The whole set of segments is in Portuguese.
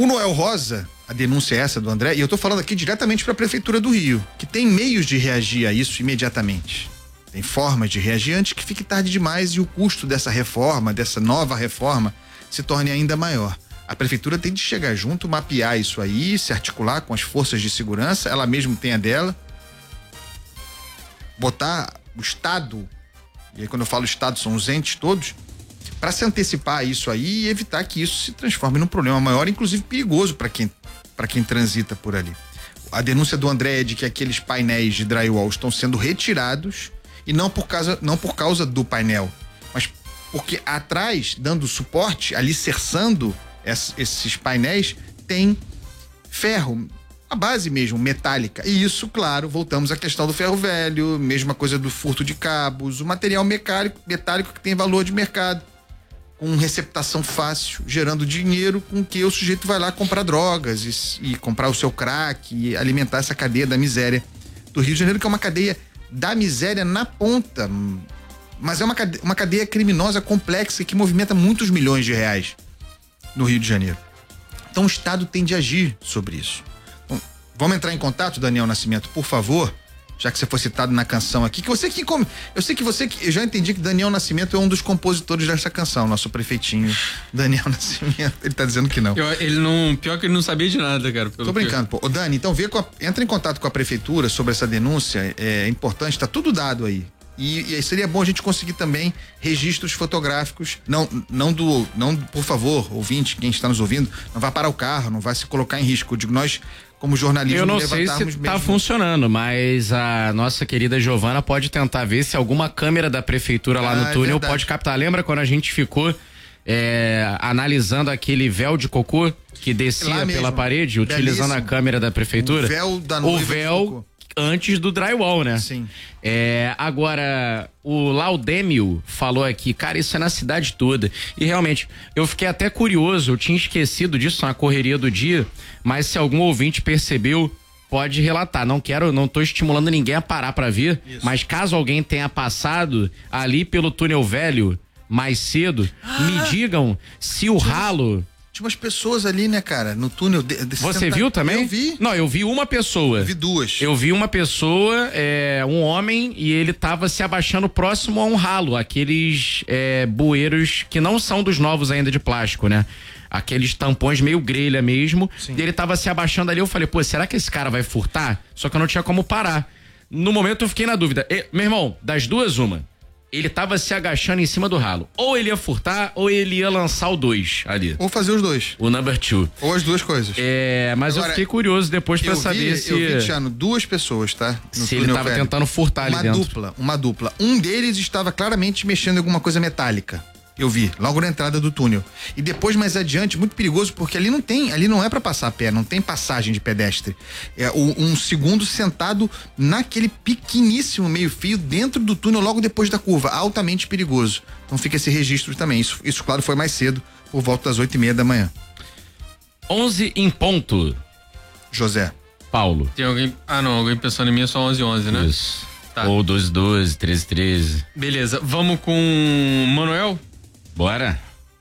O Noel Rosa, a denúncia é essa do André, e eu tô falando aqui diretamente para a Prefeitura do Rio, que tem meios de reagir a isso imediatamente. Tem formas de reagir antes que fique tarde demais e o custo dessa reforma, dessa nova reforma, se torne ainda maior. A Prefeitura tem de chegar junto, mapear isso aí, se articular com as forças de segurança, ela mesma tem a dela, botar o Estado, e aí quando eu falo Estado são os entes todos, para se antecipar a isso aí e evitar que isso se transforme num problema maior, inclusive perigoso para quem transita por ali. A denúncia do André é de que aqueles painéis de drywall estão sendo retirados e não por causa do painel, mas porque atrás, dando suporte, alicerçando esses painéis, tem ferro, a base mesmo, metálica. E isso, claro, voltamos à questão do ferro velho, mesma coisa do furto de cabos, o material metálico que tem valor de mercado, com receptação fácil, gerando dinheiro com que o sujeito vai lá comprar drogas e comprar o seu crack e alimentar essa cadeia da miséria do Rio de Janeiro, que é uma cadeia da miséria na ponta, mas é uma cadeia criminosa complexa que movimenta muitos milhões de reais no Rio de Janeiro. Então o Estado tem de agir sobre isso. Bom, vamos entrar em contato, Daniel Nascimento, por favor, já que você foi citado na canção aqui, eu já entendi que Daniel Nascimento é um dos compositores dessa canção, nosso prefeitinho Daniel Nascimento, ele tá dizendo que não. Pior que ele não sabia de nada, cara. Tô brincando, pô. Ô Dani, então entra em contato com a Prefeitura sobre essa denúncia, é importante, tá tudo dado aí. E seria bom a gente conseguir também registros fotográficos, não, por favor, ouvinte, quem está nos ouvindo, não vai parar o carro, não vai se colocar em risco. Eu digo, nós, como jornalismo, eu não sei se tá funcionando, mas a nossa querida Giovana pode tentar ver se alguma câmera da Prefeitura lá no túnel pode captar. Lembra quando a gente ficou analisando aquele véu de cocô que descia pela parede, utilizando a câmera da Prefeitura? O véu da noiva. O véu antes do drywall, né? Sim. Agora, o Laudêmio falou aqui, cara, isso é na cidade toda. E realmente, eu fiquei até curioso, eu tinha esquecido disso na correria do dia, mas se algum ouvinte percebeu, pode relatar. Não tô estimulando ninguém a parar pra ver, mas caso alguém tenha passado ali pelo túnel velho mais cedo, me digam se o ralo... Tinha umas pessoas ali, né, cara, no túnel. Você viu também? Eu vi. Não, eu vi uma pessoa. Eu vi duas. Eu vi uma pessoa, um homem, e ele tava se abaixando próximo a um ralo, aqueles bueiros que não são dos novos ainda de plástico, né? Aqueles tampões meio grelha mesmo. Sim. E ele tava se abaixando ali, eu falei, pô, será que esse cara vai furtar? Só que eu não tinha como parar. No momento eu fiquei na dúvida. Meu irmão, das duas, uma. Ele tava se agachando em cima do ralo. Ou ele ia furtar, ou ele ia lançar o 2 ali. Ou fazer os dois. O number 2. Ou as duas coisas. Mas agora, eu fiquei curioso depois pra saber se... Eu vi, Tiano, duas pessoas, tá? Se ele tava tentando furtar ali dentro. Uma dupla. Um deles estava claramente mexendo em alguma coisa metálica. Eu vi, logo na entrada do túnel. E depois, mais adiante, muito perigoso, porque ali não é pra passar a pé, não tem passagem de pedestre. Um segundo sentado naquele pequeníssimo meio-fio dentro do túnel, logo depois da curva, altamente perigoso. Então fica esse registro também. Isso claro, foi mais cedo, por volta das 8:30 da manhã. 11 em ponto. José. Paulo. Tem alguém... alguém pensando em mim é só 11:11, né? Isso. Tá. Ou 12:12, 13:13. Beleza, vamos com Manuel? Bora.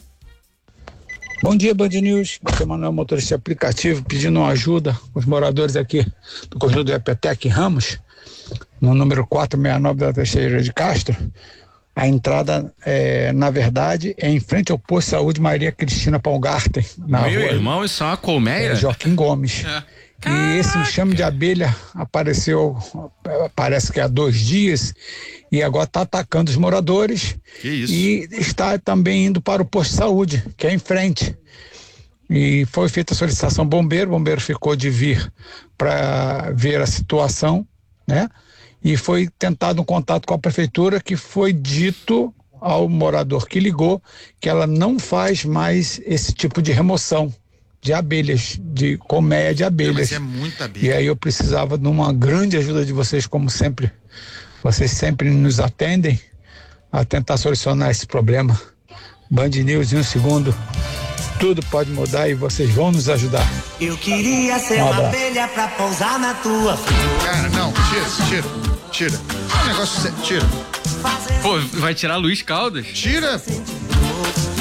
Bom dia, Band News. Aqui é o Manuel, motorista de aplicativo, pedindo uma ajuda com os moradores aqui do Corredor do Epetec Ramos, no número 469 da Teixeira de Castro. A entrada, na verdade, é em frente ao Posto de Saúde Maria Cristina Paulgarten, na Meu rua. Irmão, isso é uma colmeia? Joaquim Gomes. E esse enxame de abelha apareceu, parece que há 2 dias, e agora está atacando os moradores. Que isso? E está também indo para o posto de saúde, que é em frente. E foi feita a solicitação ao bombeiro, o bombeiro ficou de vir para ver a situação, né? E foi tentado um contato com a prefeitura, que foi dito ao morador que ligou que ela não faz mais esse tipo de remoção de abelhas, de colmeia de abelhas. Mas é muita abelha. E aí eu precisava de uma grande ajuda de vocês, como sempre. Vocês sempre nos atendem a tentar solucionar esse problema. Band News em 1 segundo. Tudo pode mudar e vocês vão nos ajudar. Eu queria ser uma abelha pra pousar na tua flor. Cara, não, tira. É um negócio sério, tira. Pô, vai tirar Luiz Caldas? Tira.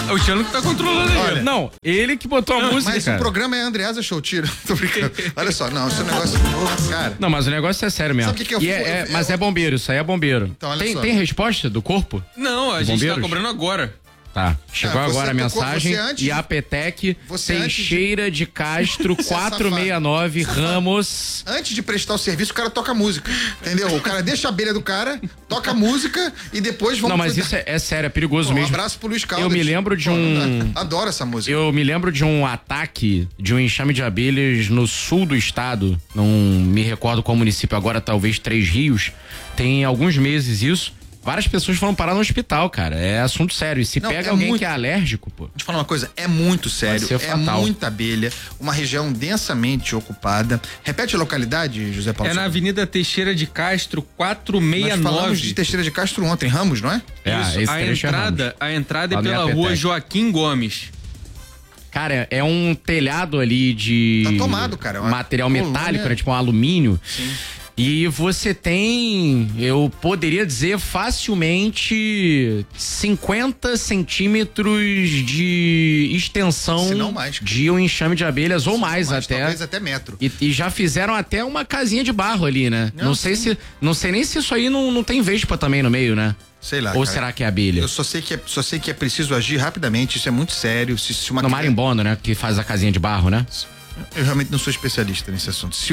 É o Tiano que tá controlando aí. Olha, Não, ele que botou a música, mas cara. o programa é Andreasa Show, tira. Tô brincando. Olha só, não, esse negócio. Cara. Não, mas o negócio é sério mesmo. Sabe o que E mas é bombeiro, isso aí é bombeiro. Então, olha só. Tem resposta do corpo? Não, a gente Bombeiros? tá cobrando agora. Tá. Chegou você agora a tocou- mensagem. você antes- E a Petec você antes Teixeira de Castro 469 Ramos. Antes de prestar o serviço, o cara toca música. Entendeu? O cara deixa a abelha do cara, toca música e depois vamos. Não, mas cuidar. isso é sério, é perigoso Pô, um mesmo. abraço pro Luiz Caldas. Eu me lembro de um. Adoro essa música. Eu me lembro de um ataque de um enxame de abelhas no sul do estado. Não me recordo qual município agora, talvez Três Rios. Tem alguns meses isso. Várias pessoas foram parar no hospital, cara. É assunto sério. E se Não, pega é alguém muito- que é alérgico, pô. Deixa eu falar uma coisa, é muito sério, Vai ser fatal. muita abelha, uma região densamente ocupada. Repete a localidade, José Paulo. É na Avenida Teixeira de Castro, Nós 469. falamos de Teixeira de Castro ontem, Ramos, não é? Isso, Isso, a entrada Lá é no pela Iapetec. rua Joaquim Gomes. Cara, é um telhado ali de. Tá tomado, cara. É uma material colônia. metálico, né? Tipo um alumínio. Sim. E você tem, eu poderia dizer facilmente 50 centímetros de extensão Se não mais, cara. de um enxame de abelhas ou mais até. Talvez até metro. E já fizeram até uma casinha de barro ali, né? Não sei nem se isso aí não tem vespa também no meio, né? Sei lá, Ou cara. será que é abelha? Eu só sei que é preciso agir rapidamente, isso é muito sério. Se uma No criança- marimbondo, né? Que faz a casinha de barro, né? Eu realmente não sou especialista nesse assunto. Se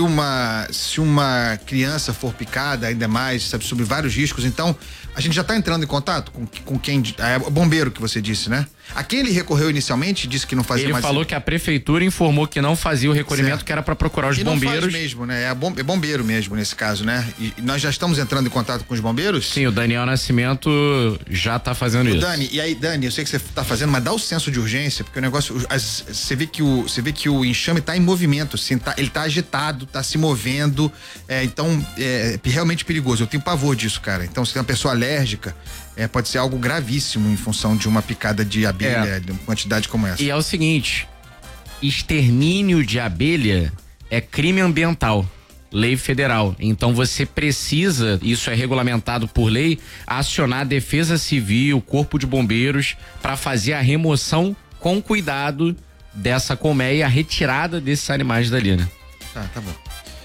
uma criança for picada, ainda mais, sabe, sobre vários riscos, então a gente já está entrando em contato com quem. É o bombeiro que você disse, né? A quem ele recorreu inicialmente disse que não fazia Ele mais. falou que a prefeitura informou que não fazia o recolhimento, Certo. que era para procurar os E não bombeiros. faz mesmo, né? É bombeiro mesmo nesse caso, né? E nós já estamos entrando em contato com os bombeiros? Sim, o Daniel Nascimento já tá fazendo isso. Dani, e aí, Dani, eu sei que você tá fazendo, mas dá o senso de urgência, porque o negócio, você vê que o enxame tá em movimento, assim, ele tá agitado, tá se movendo, então é realmente perigoso. Eu tenho pavor disso, cara. Então, se tem uma pessoa alérgica, pode ser algo gravíssimo em função de uma picada de abelha, de uma quantidade como essa. E é o seguinte, extermínio de abelha é crime ambiental. Lei federal. Então você precisa, isso é regulamentado por lei, acionar a Defesa Civil, o Corpo de Bombeiros, para fazer a remoção com cuidado dessa colmeia, a retirada desses animais dali, né? Tá bom.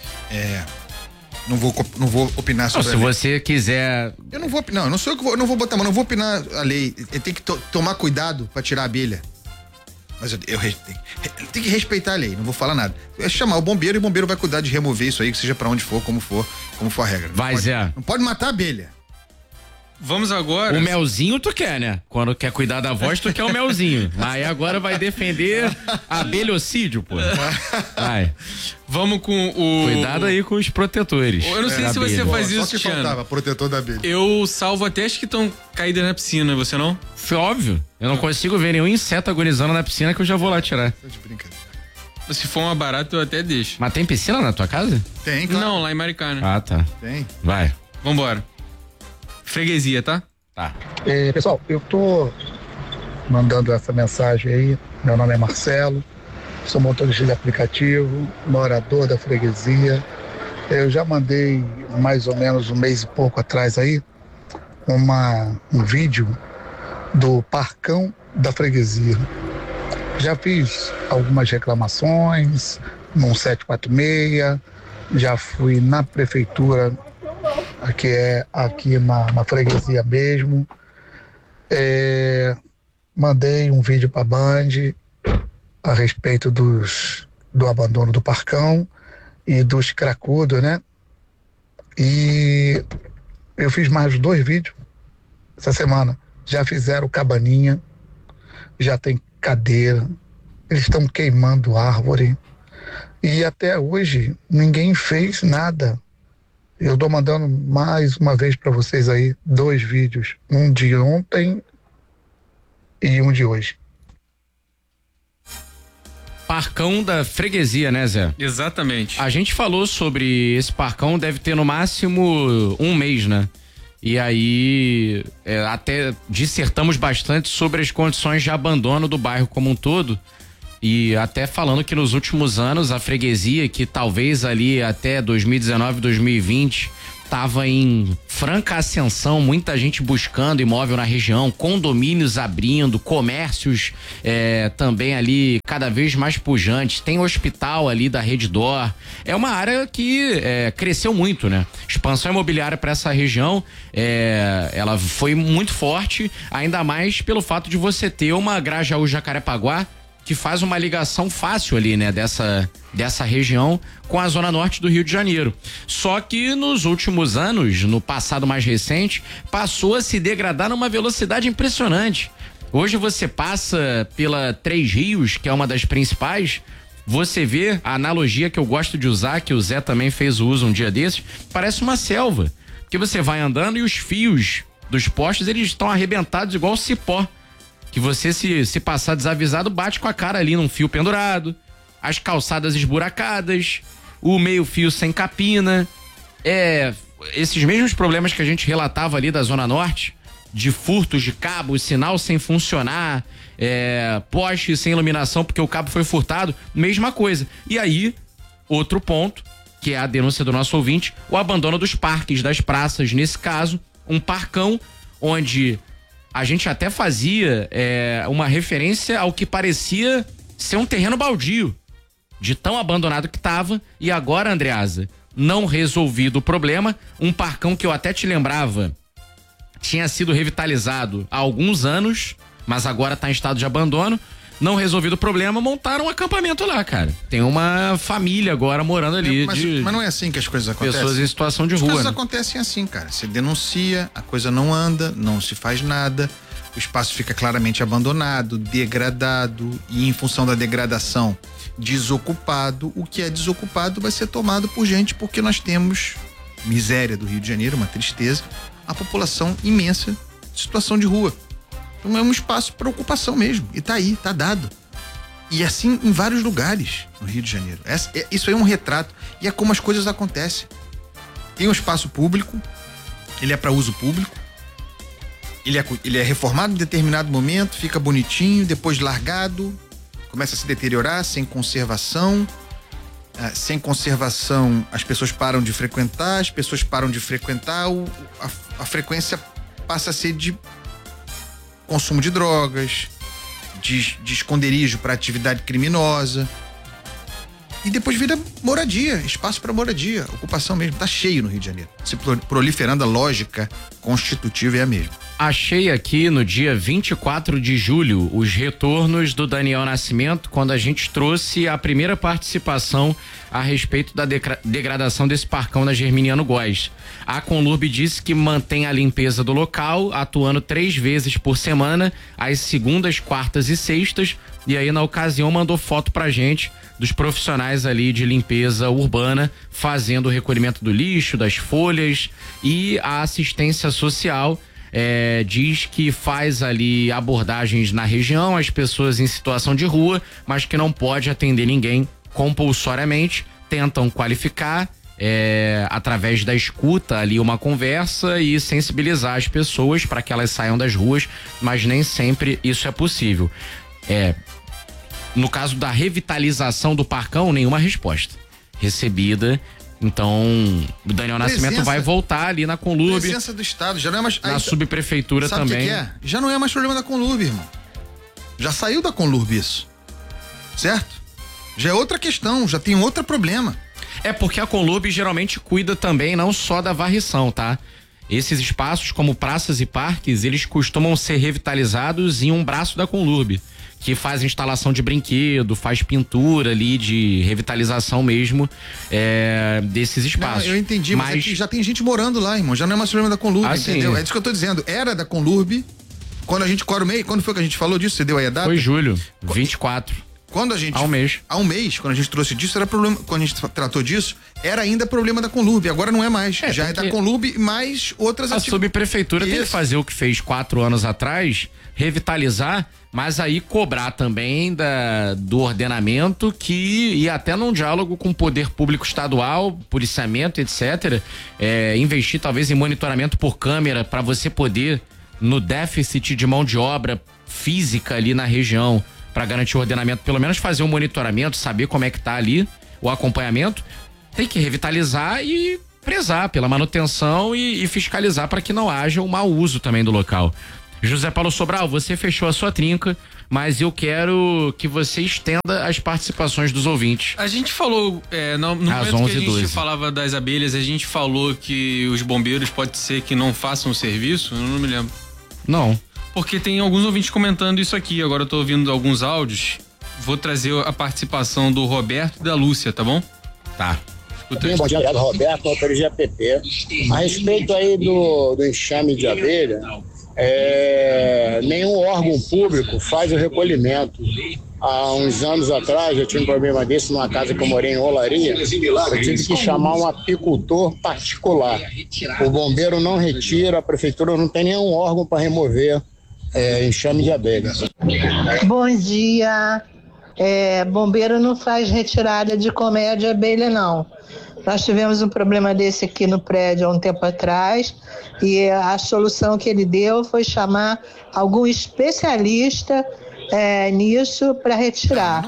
Não vou opinar Não, sobre se a lei. você quiser. Eu não vou opinar, não sou eu que vou, não vou botar, mas não vou opinar a lei. Ele tem que tomar cuidado pra tirar a abelha. Mas eu tenho que respeitar a lei, não vou falar nada. É chamar o bombeiro e o bombeiro vai cuidar de remover isso aí, que seja pra onde for, como for a regra. Não Vai, pode- Zé. Não pode matar a abelha. Vamos agora. O melzinho tu quer, né? Quando quer cuidar da voz, tu quer o melzinho. Aí agora vai defender abelhocídio, pô. Vai. Vamos com o. Cuidado aí com os protetores. Eu não sei da se você abelha. faz Só isso, que Tiano. faltava, protetor da abelha. Eu salvo até as que estão caídas na piscina, você não? Foi óbvio. Eu não consigo ver nenhum inseto agonizando na piscina que eu já vou lá tirar. Tô de brincadeira. Se for uma barata, eu até deixo. Mas tem piscina na tua casa? Tem, claro. Não, lá em Maricá, né? Ah, tá. Tem. Vai. Vambora. Freguesia, tá? Tá. Pessoal, eu tô mandando essa mensagem aí. Meu nome é Marcelo, sou motorista de aplicativo, morador da freguesia. Eu já mandei mais ou menos um mês e pouco atrás aí um vídeo do parcão da freguesia. Já fiz algumas reclamações no 746, já fui na prefeitura, aqui na freguesia mesmo. Mandei um vídeo para a Band a respeito do abandono do parcão e dos cracudos, né? E eu fiz mais 2 vídeos essa semana. Já fizeram cabaninha, já tem cadeira, eles estão queimando árvore e até hoje ninguém fez nada. Eu tô mandando mais uma vez para vocês aí 2 vídeos, um de ontem e um de hoje. Parcão da freguesia, né, Zé? Exatamente. A gente falou sobre esse parcão, deve ter no máximo um mês, né? E aí até dissertamos bastante sobre as condições de abandono do bairro como um todo. E até falando que nos últimos anos a freguesia, que talvez ali até 2019, 2020 estava em franca ascensão, muita gente buscando imóvel na região, condomínios abrindo, comércios também ali cada vez mais pujantes, tem hospital ali da Redditor. É uma área que cresceu muito, né? Expansão imobiliária para essa região, ela foi muito forte, ainda mais pelo fato de você ter uma Grajaú-Jacarepaguá que faz uma ligação fácil ali, né, dessa região com a zona norte do Rio de Janeiro. Só que nos últimos anos, no passado mais recente, passou a se degradar numa velocidade impressionante. Hoje você passa pela Três Rios, que é uma das principais, você vê a analogia que eu gosto de usar, que o Zé também fez o uso um dia desses, parece uma selva, porque você vai andando e os fios dos postes, eles estão arrebentados igual cipó, que você se passar desavisado bate com a cara ali num fio pendurado, as calçadas esburacadas, o meio fio sem capina, esses mesmos problemas que a gente relatava ali da Zona Norte, de furtos de cabo, sinal sem funcionar, poste sem iluminação porque o cabo foi furtado, mesma coisa. E aí, outro ponto, que é a denúncia do nosso ouvinte, o abandono dos parques, das praças, nesse caso, um parcão onde a gente até fazia uma referência ao que parecia ser um terreno baldio, de tão abandonado que estava, e agora, Andreasa, não resolvido o problema, um parcão que eu até te lembrava, tinha sido revitalizado há alguns anos, mas agora está em estado de abandono, não resolvido o problema, montaram um acampamento lá, cara. Tem uma família agora morando ali. Mas não é assim que as coisas acontecem. Pessoas em situação de rua. As coisas acontecem assim, cara. Você denuncia, a coisa não anda, não se faz nada, o espaço fica claramente abandonado, degradado, e em função da degradação, desocupado. O que é desocupado vai ser tomado por gente, porque nós temos miséria do Rio de Janeiro, uma tristeza, a população imensa de situação de rua. Então é um espaço para ocupação mesmo. E tá aí, tá dado. E assim em vários lugares no Rio de Janeiro. Isso aí é um retrato. E é como as coisas acontecem. Tem um espaço público, ele é para uso público, ele é reformado em determinado momento, fica bonitinho, depois largado, começa a se deteriorar, sem conservação. Sem conservação, as pessoas param de frequentar, a frequência passa a ser de consumo de drogas, de esconderijo para atividade criminosa, e depois vira moradia, espaço para moradia, ocupação mesmo. Tá cheio no Rio de Janeiro, se proliferando, a lógica constitutiva é a mesma. Achei aqui no dia 24 de julho os retornos do Daniel Nascimento, quando a gente trouxe a primeira participação a respeito da degradação desse parcão da Germiniano Góes. A Conlurb disse que mantém a limpeza do local, atuando 3 vezes por semana, às segundas, quartas e sextas, e aí na ocasião mandou foto pra gente dos profissionais ali de limpeza urbana fazendo o recolhimento do lixo, das folhas, e a assistência social diz que faz ali abordagens na região, as pessoas em situação de rua, mas que não pode atender ninguém compulsoriamente, tentam qualificar através da escuta ali uma conversa e sensibilizar as pessoas para que elas saiam das ruas, mas nem sempre isso é possível. No caso da revitalização do parcão, nenhuma resposta recebida. Então, o Daniel Nascimento vai voltar ali na Conlurb. Presença do Estado, já não é mais... Na subprefeitura sabe também. Sabe o que é? Já não é mais problema da Conlurb, irmão. Já saiu da Conlurb isso. Certo? Já é outra questão, já tem outro problema. É porque a Conlurb geralmente cuida também não só da varrição, tá? Esses espaços, como praças e parques, eles costumam ser revitalizados em um braço da Conlurb, que faz instalação de brinquedo, faz pintura ali de revitalização mesmo desses espaços. Não, eu entendi, mas é que já tem gente morando lá, irmão, já não é mais problema da Conlurb, entendeu? É isso que eu tô dizendo, era da Conlurb, quando a gente, quando foi que a gente falou disso, você deu aí a data? Foi julho, 24. Quando a gente... Há um mês. Há um mês, quando a gente trouxe disso, era problema, quando a gente tratou disso, era ainda problema da Conlurb, agora não é mais, já é da Conlurb mais outras atividades. A subprefeitura tem que fazer o que fez 4 anos atrás, revitalizar, mas aí cobrar também do ordenamento e até num diálogo com o poder público estadual, policiamento, etc. Investir talvez em monitoramento por câmera para você poder, no déficit de mão de obra física ali na região, para garantir o ordenamento, pelo menos fazer um monitoramento, saber como é que tá ali o acompanhamento. Tem que revitalizar e prezar pela manutenção e fiscalizar para que não haja um mau uso também do local. José Paulo Sobral, você fechou a sua trinca, mas eu quero que você estenda as participações dos ouvintes. A gente falou, no momento que a gente falava das abelhas, a gente falou que os bombeiros pode ser que não façam o serviço, eu não me lembro. Não. Porque tem alguns ouvintes comentando isso aqui, agora eu tô ouvindo alguns áudios, vou trazer a participação do Roberto e da Lúcia, tá bom? Tá. Bom dia, Roberto, autor de APP. A respeito aí do enxame de abelha, nenhum órgão público faz o recolhimento. Há uns anos atrás, eu tinha um problema desse numa casa que eu morei em Olaria. Eu tive que chamar um apicultor particular. O bombeiro não retira, a prefeitura não tem nenhum órgão para remover enxame de abelha. Bom dia. Bombeiro não faz retirada de colmeia de abelha, não. Nós tivemos um problema desse aqui no prédio há um tempo atrás e a solução que ele deu foi chamar algum especialista nisso para retirar.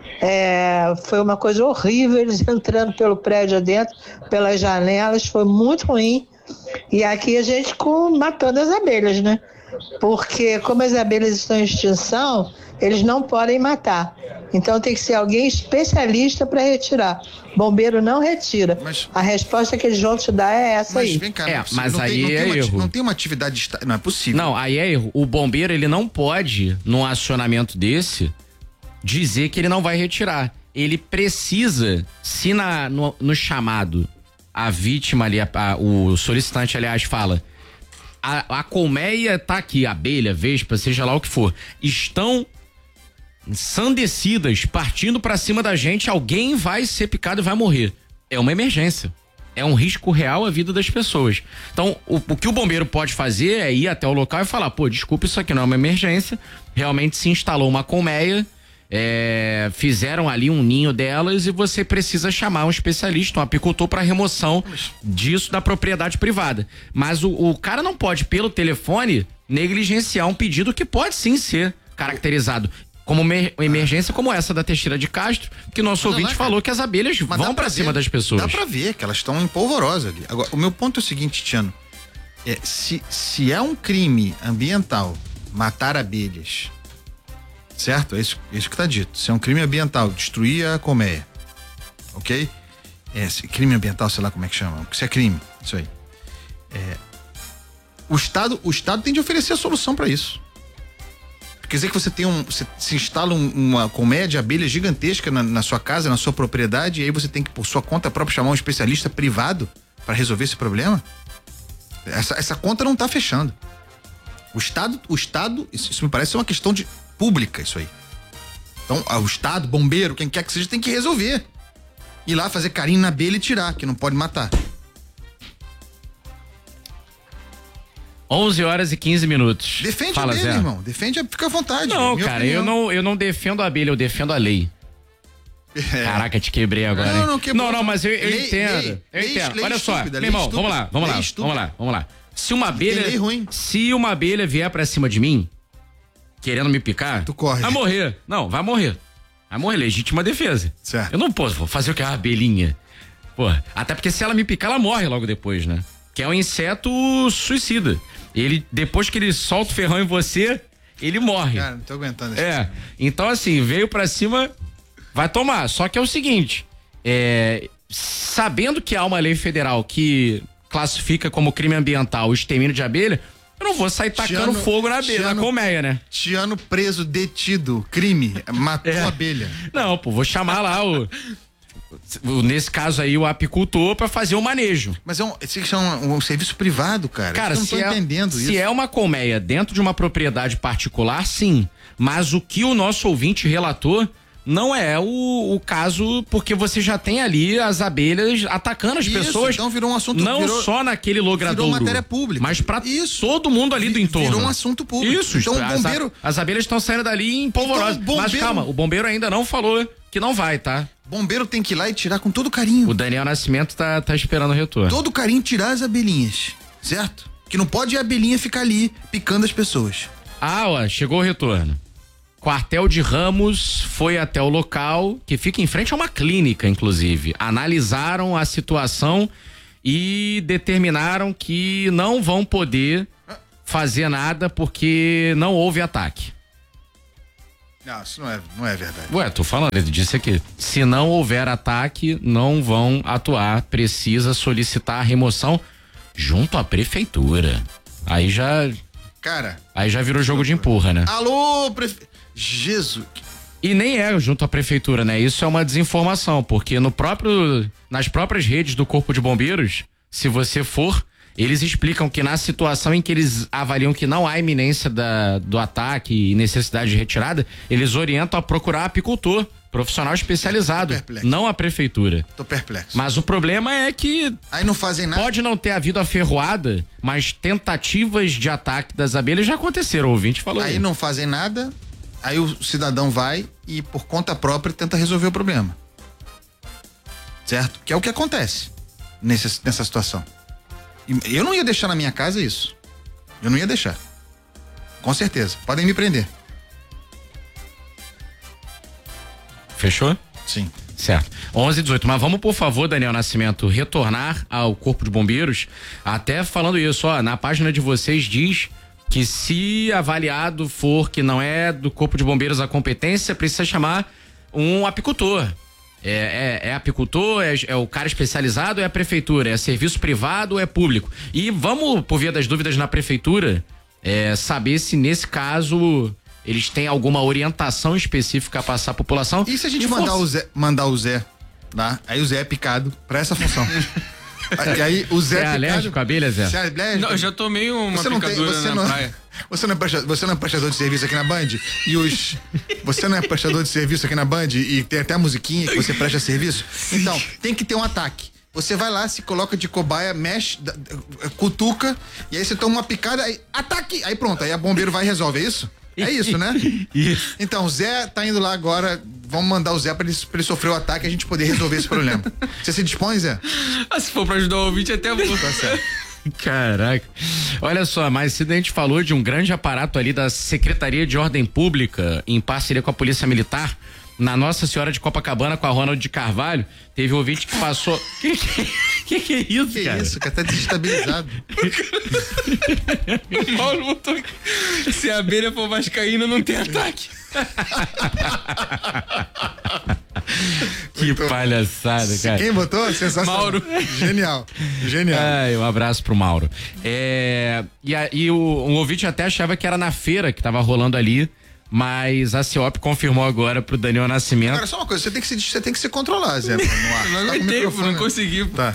Foi uma coisa horrível, eles entrando pelo prédio adentro, pelas janelas, foi muito ruim. E aqui a gente matando as abelhas, né? Porque como as abelhas estão em extinção, eles não podem matar. Então tem que ser alguém especialista para retirar. Bombeiro não retira. A resposta que eles vão te dar é essa aí. Vem cá, mas aí é erro. Não tem uma atividade, não é possível. Não, aí é erro. O bombeiro, ele não pode, num acionamento desse, dizer que ele não vai retirar. Ele precisa, se no chamado, a vítima ali, o solicitante, aliás, fala: a colmeia tá aqui, abelha, vespa, seja lá o que for, estão ensandecidas, partindo pra cima da gente, alguém vai ser picado e vai morrer. É uma emergência. É um risco real à vida das pessoas. Então, o que o bombeiro pode fazer é ir até o local e falar: pô, desculpa, isso aqui não é uma emergência. Realmente se instalou uma colmeia, fizeram ali um ninho delas e você precisa chamar um especialista, um apicultor, para remoção disso da propriedade privada. Mas o cara não pode, pelo telefone, negligenciar um pedido que pode sim ser caracterizado como uma emergência como essa da Teixeira de Castro, que nosso ouvinte falou que as abelhas vão pra cima das pessoas. Dá pra ver que elas estão empolvorosas ali. Agora, o meu ponto é o seguinte, Tiano, se é um crime ambiental matar abelhas, certo? É isso que tá dito. Se é um crime ambiental, destruir a colmeia, ok? Crime ambiental, sei lá como é que chama. Se é crime, isso aí. O Estado tem de oferecer a solução para isso. Quer dizer que você se instala uma colmeia de abelha gigantesca na sua casa, na sua propriedade, e aí você tem que, por sua conta própria, chamar um especialista privado para resolver esse problema? Essa conta não tá fechando. O Estado, isso me parece uma questão pública, isso aí. Então, o Estado, bombeiro, quem quer que seja, tem que resolver. Ir lá fazer carinho na abelha e tirar, que não pode matar. 11h15. Defende Fala, a abelha, Zé. irmão. Defende, fica à vontade. Não, cara, eu não defendo a abelha, eu defendo a lei. Caraca, te quebrei agora, hein? Não, mas eu entendo. Eu entendo. Olha só, meu irmão, vamos lá. Se uma abelha vier pra cima de mim, querendo me picar, tu corre. Vai morrer. Não, vai morrer. Vai morrer, legítima defesa. Certo. Eu não posso, vou fazer o que? A abelhinha. Pô, até porque se ela me picar, ela morre logo depois, né? Que é um inseto suicida. Ele, depois que ele solta o ferrão em você, ele morre. Cara, não tô aguentando isso. Então assim, veio pra cima, vai tomar. Só que é o seguinte, sabendo que há uma lei federal que classifica como crime ambiental o extermínio de abelha, eu não vou sair tacando fogo na abelha, na colmeia, né? Tiano preso, detido, crime, matou a abelha. Não, pô, vou chamar lá nesse caso aí, o apicultor pra fazer o manejo. Mas é um serviço privado, cara. Cara, eu não tô entendendo isso. Se é uma colmeia dentro de uma propriedade particular, sim. Mas o que o nosso ouvinte relatou não é o caso, porque você já tem ali as abelhas atacando as pessoas. Então virou um assunto. Não só naquele logradouro. Virou matéria pública. Mas pra todo mundo ali do entorno. Virou um assunto público. Isso. Então o bombeiro. As abelhas estão saindo dali empolvorosas. Então, Mas calma, o bombeiro ainda não falou que não vai, tá? Bombeiro tem que ir lá e tirar com todo carinho. O Daniel Nascimento tá esperando o retorno. Todo carinho tirar as abelhinhas, certo? Que não pode a abelhinha ficar ali picando as pessoas. Chegou o retorno. Quartel de Ramos foi até o local, que fica em frente a uma clínica, inclusive. Analisaram a situação e determinaram que não vão poder fazer nada porque não houve ataque. Não, isso não é verdade. Ué, tô falando, ele disse aqui. Se não houver ataque, não vão atuar. Precisa solicitar a remoção junto à prefeitura. Aí já virou jogo de empurra, né? Alô, Jesus. E nem é junto à prefeitura, né? Isso é uma desinformação, porque nas próprias redes do Corpo de Bombeiros, se você for, eles explicam que na situação em que eles avaliam que não há iminência do ataque e necessidade de retirada, eles orientam a procurar apicultor, profissional especializado, não a prefeitura. Tô perplexo. Mas o problema é que aí não fazem nada. Pode não ter havido a ferroada, mas tentativas de ataque das abelhas já aconteceram, o ouvinte falou. Aí não fazem nada, aí o cidadão vai e por conta própria tenta resolver o problema. Certo? Que é o que acontece nessa situação. Eu não ia deixar na minha casa isso. Eu não ia deixar. Com certeza. Podem me prender. Fechou? Sim. Certo. 11h18. Mas vamos, por favor, Daniel Nascimento, retornar ao Corpo de Bombeiros. Até falando isso, na página de vocês diz que se avaliado for que não é do Corpo de Bombeiros a competência, precisa chamar um apicultor. É apicultor, é o cara especializado, é a prefeitura, é serviço privado ou é público? E vamos, por via das dúvidas na prefeitura, saber se nesse caso eles têm alguma orientação específica a passar à população. E se a gente mandar o Zé lá, aí o Zé é picado pra essa função. E aí o Zé é alérgico à abelha, Zé? Não, eu já tomei uma picadura na praia. Você não é prestador de serviço aqui na Band? Você não é prestador de serviço aqui na Band e tem até a musiquinha que você presta serviço? Então, tem que ter um ataque. Você vai lá, se coloca de cobaia, mexe, cutuca, e aí você toma uma picada, aí ataque! Aí pronto, aí a bombeiro vai e resolve, é isso? É isso, né? Isso. Então, o Zé tá indo lá agora, vamos mandar o Zé pra ele sofrer o ataque e a gente poder resolver esse problema. Você se dispõe, Zé? Se for pra ajudar o ouvinte, até vou. Tá certo. Caraca. Olha só, mais cedo a gente falou de um grande aparato ali da Secretaria de Ordem Pública, em parceria com a Polícia Militar, na Nossa Senhora de Copacabana, com a Ronald de Carvalho. Teve um ouvinte que passou. Que é isso, que cara? Que isso, cara? Tá desestabilizado. O Paulo botou aqui. Se a abelha for vascaína, não tem ataque. Que palhaçada, cara. Quem botou? Sensacional. Mauro. Genial. Um abraço pro Mauro. E um ouvinte até achava que era na feira que tava rolando ali, mas a CIOP confirmou agora pro Daniel Nascimento. Agora, só uma coisa, você tem que se controlar, Zé, no ar. Não aguentei, não consegui. Tá.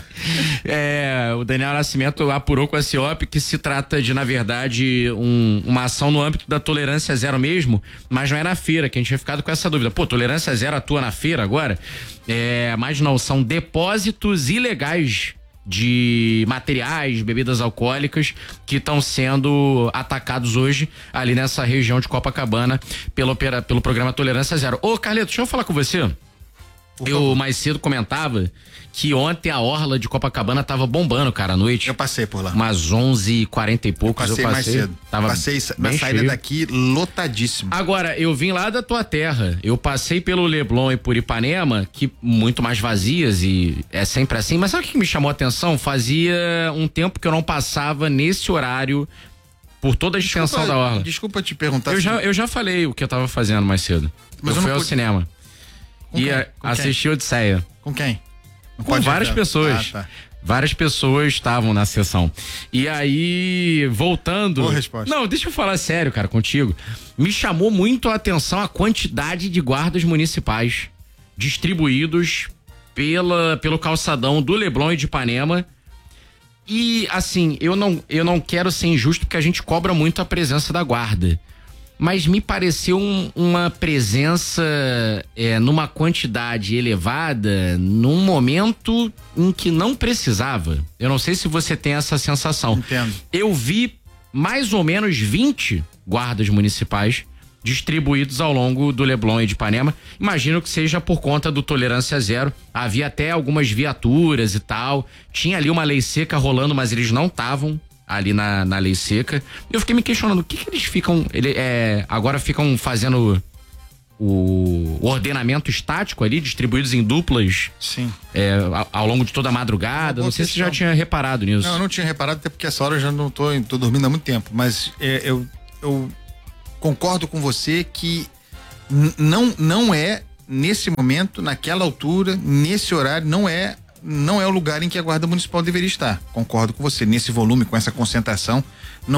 O Daniel Nascimento apurou com a CIOP que se trata de, na verdade, uma ação no âmbito da tolerância zero mesmo, mas não é na feira, que a gente tinha ficado com essa dúvida. Pô, tolerância zero atua na feira agora? Mas não, são depósitos ilegais de materiais, bebidas alcoólicas que estão sendo atacados hoje ali nessa região de Copacabana pelo programa Tolerância Zero. Ô, Carleto, deixa eu falar com você. Eu mais cedo comentava que ontem a orla de Copacabana tava bombando, cara, à noite. Eu passei por lá. Umas 11h40 e poucos. Eu passei mais cedo. Passei na saída daqui lotadíssimo. Agora, eu vim lá da tua terra. Eu passei pelo Leblon e por Ipanema, que muito mais vazias e é sempre assim. Mas sabe o que me chamou a atenção? Fazia um tempo que eu não passava nesse horário por toda a extensão da orla. Desculpa te perguntar. Eu já falei o que eu tava fazendo mais cedo. Mas eu fui ao cinema. E assisti Odisseia. Com quem? Com várias pessoas. Tá. Várias pessoas estavam na sessão. E aí, voltando... Boa resposta. Não, deixa eu falar sério, cara, contigo. Me chamou muito a atenção a quantidade de guardas municipais distribuídos pelo calçadão do Leblon e de Ipanema. E, assim, eu não quero ser injusto porque a gente cobra muito a presença da guarda. Mas me pareceu uma presença numa quantidade elevada, num momento em que não precisava. Eu não sei se você tem essa sensação. Entendo. Eu vi mais ou menos 20 guardas municipais distribuídos ao longo do Leblon e de Ipanema. Imagino que seja por conta do Tolerância Zero. Havia até algumas viaturas e tal. Tinha ali uma lei seca rolando, mas eles não estavam ali na lei seca. Eu fiquei me questionando, o que eles ficam, agora ficam fazendo o ordenamento estático ali, distribuídos em duplas. Sim. Ao longo de toda a madrugada. Não sei se você já tinha reparado nisso. Não, eu não tinha reparado, até porque essa hora eu já não tô dormindo há muito tempo. Mas eu concordo com você que não é, nesse momento, naquela altura, nesse horário, não é o lugar em que a Guarda Municipal deveria estar. Concordo com você. Nesse volume, com essa concentração, não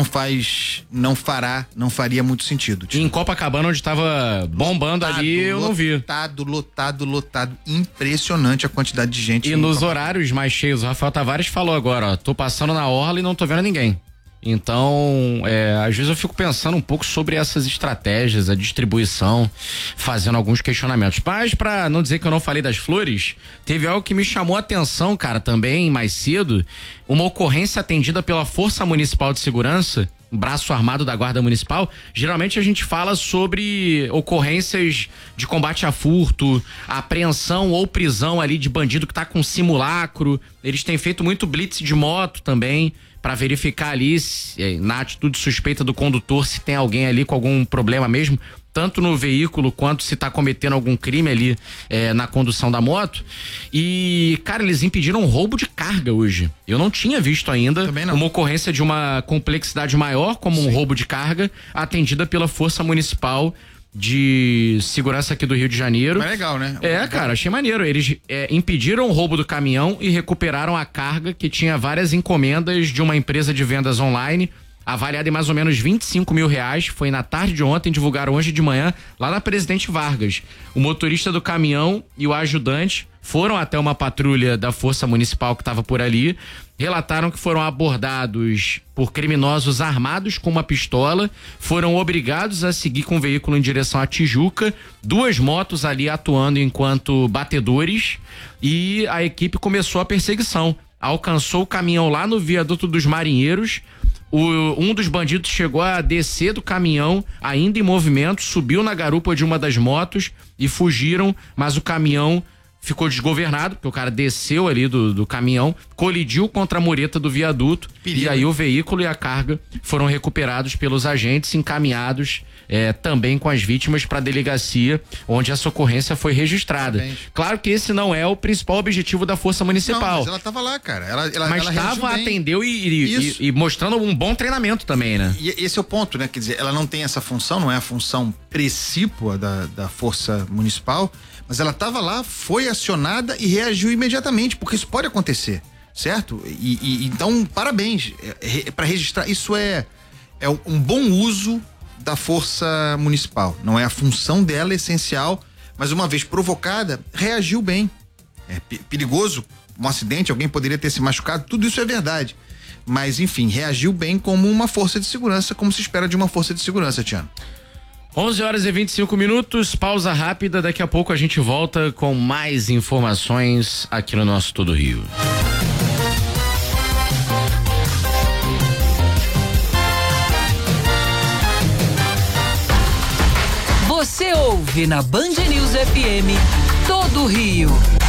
faria muito sentido. E em Copacabana, onde estava bombando ali, eu não vi. Lotado. Impressionante a quantidade de gente. E nos horários mais cheios, o Rafael Tavares falou agora, tô passando na orla e não tô vendo ninguém. Então, às vezes eu fico pensando um pouco sobre essas estratégias, a distribuição, fazendo alguns questionamentos. Mas, pra não dizer que eu não falei das flores, teve algo que me chamou a atenção, cara, também mais cedo, uma ocorrência atendida pela Força Municipal de Segurança, braço armado da Guarda Municipal. Geralmente a gente fala sobre ocorrências de combate a furto, apreensão ou prisão ali de bandido que tá com simulacro. Eles têm feito muito blitz de moto também, para verificar ali na atitude suspeita do condutor se tem alguém ali com algum problema mesmo, tanto no veículo quanto se tá cometendo algum crime ali na condução da moto. E, cara, eles impediram um roubo de carga hoje. Eu não tinha visto ainda uma ocorrência de uma complexidade maior como um roubo de carga atendida pela Força Municipal de Segurança aqui do Rio de Janeiro. Mas legal, né? Cara, achei maneiro. Eles impediram o roubo do caminhão e recuperaram a carga que tinha várias encomendas de uma empresa de vendas online, avaliada em mais ou menos R$25 mil. Foi na tarde de ontem, divulgaram hoje de manhã, lá na Presidente Vargas. O motorista do caminhão e o ajudante foram até uma patrulha da Força Municipal que estava por ali, relataram que foram abordados por criminosos armados com uma pistola, foram obrigados a seguir com o veículo em direção à Tijuca, 2 motos ali atuando enquanto batedores, e a equipe começou a perseguição. Alcançou o caminhão lá no viaduto dos Marinheiros. Um dos bandidos chegou a descer do caminhão, ainda em movimento, subiu na garupa de uma das motos e fugiram, mas o caminhão ficou desgovernado, porque o cara desceu ali do caminhão, colidiu contra a mureta do viaduto. Perigo. E aí o veículo e a carga foram recuperados pelos agentes, encaminhados também com as vítimas para a delegacia, onde essa ocorrência foi registrada. Parabéns. Claro que esse não é o principal objetivo da Força Municipal. Não, mas ela estava lá, cara. Mas estava, atendeu e mostrando um bom treinamento também, né? E esse é o ponto, né? Quer dizer, ela não tem essa função, não é a função precípua da Força Municipal, mas ela estava lá, foi acionada e reagiu imediatamente, porque isso pode acontecer, certo? Então, parabéns. Para registrar, isso é um bom uso da Força Municipal. Não é a função dela essencial, mas uma vez provocada, reagiu bem. É perigoso, um acidente, alguém poderia ter se machucado, tudo isso é verdade. Mas, enfim, reagiu bem como uma força de segurança, como se espera de uma força de segurança, Tiano. 11h25, pausa rápida, daqui a pouco a gente volta com mais informações aqui no nosso Todo Rio. Você ouve na Band News FM Todo Rio.